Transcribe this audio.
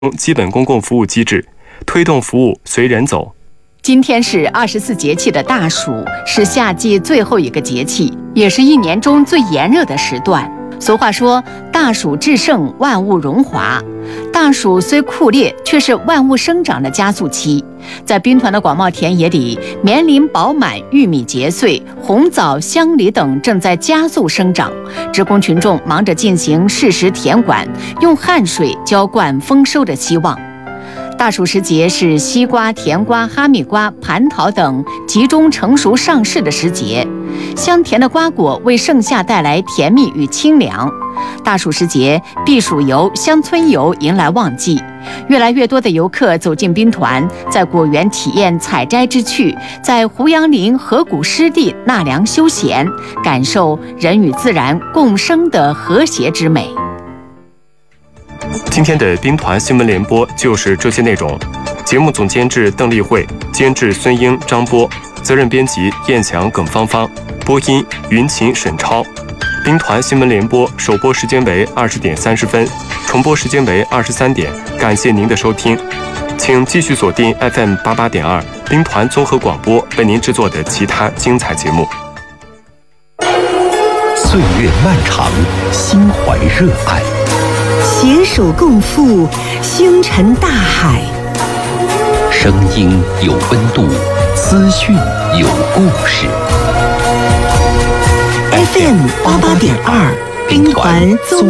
基本公共服务机制，推动服务随人走。 今天是24节气的大暑，是夏季最后一个节气，也是一年中最炎热的时段。俗话说，大暑至盛，万物荣华。大暑虽酷烈，却是万物生长的加速期。在兵团的广袤田野里，棉林饱满，玉米结穗，红枣、香梨等正在加速生长。职工群众忙着进行适时田管，用汗水浇灌丰收的希望。大暑时节是西瓜、甜瓜、哈密瓜、蟠桃等集中成熟上市的时节，香甜的瓜果为盛夏带来甜蜜与清凉。大暑时节，避暑游、乡村游迎来旺季，越来越多的游客走进兵团，在果园体验采摘之趣，在胡杨林河谷湿地纳凉休闲，感受人与自然共生的和谐之美。 今天的兵团新闻联播就是这些内容。节目总监制邓丽慧，监制孙英、张波，责任编辑燕翔、耿芳芳，播音云琴、沈超。兵团新闻联播首播时间为20点30分，重播时间为23点。感谢您的收听，请继续锁定 FM 88.2兵团综合广播为您制作的其他精彩节目。 岁月漫长，心怀热爱。 携手共赴星辰大海， 声音有温度，资讯有故事。 FM 88.2兵团综